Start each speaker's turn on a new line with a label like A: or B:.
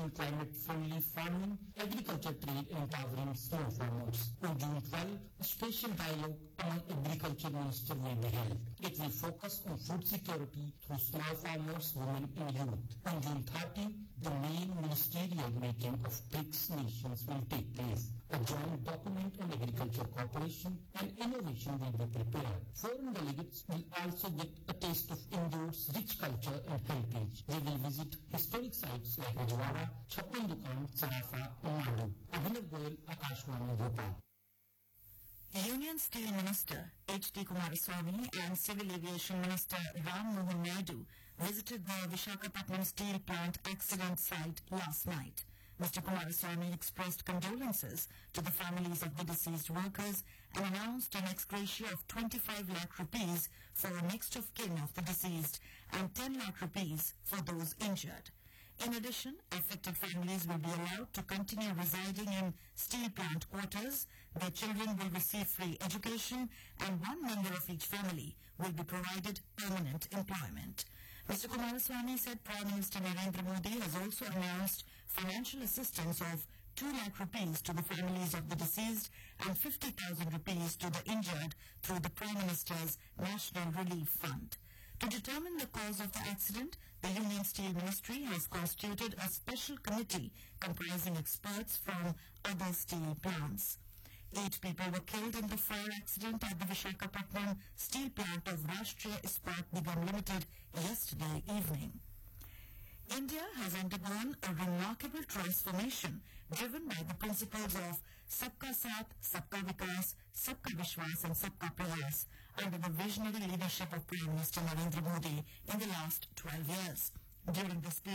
A: Innovation Climate-Friendly Farming, Agriculture Trade Empowering Small Farmers. On June 12, a special dialogue among Agriculture Minister will be held. It will focus on food security through small farmers, women and youth. On June 30, the main ministerial meeting of BRICS nations will take place. A joint document on agriculture cooperation and innovation will be prepared. Foreign delegates will also get a taste of Indore's rich culture and heritage. They will visit historic sites like Rajwada, Chappan Dukan, Sarafa and Nadu. Abhinav Goyal, Akashvani, Bhopal.
B: Union Steel Minister H.D. Kumaraswamy and Civil Aviation Minister Ram Mohan Naidu visited the Visakhapatnam steel plant accident site last night. Mr. Kumaraswamy expressed condolences to the families of the deceased workers and announced an ex gratia of 25 lakh rupees for next of kin of the deceased and 10 lakh rupees for those injured. In addition, affected families will be allowed to continue residing in steel plant quarters. Their children will receive free education and one member of each family will be provided permanent employment. Mr. Kumaraswamy said Prime Minister Narendra Modi has also announced financial assistance of 2 lakh rupees to the families of the deceased and 50,000 rupees to the injured through the Prime Minister's National Relief Fund. To determine the cause of the accident, the Union Steel Ministry has constituted a special committee comprising experts from other steel plants. 8 people were killed in the fire accident at the Visakhapatnam steel plant of Rashtriya Ispat Nigam Limited yesterday evening. India has undergone a remarkable transformation driven by the principles of Sabka Saath, Sabka Vikas, Sabka Vishwas and Sabka Prayas under the visionary leadership of Prime Minister Narendra Modi in the last 12 years. During this period,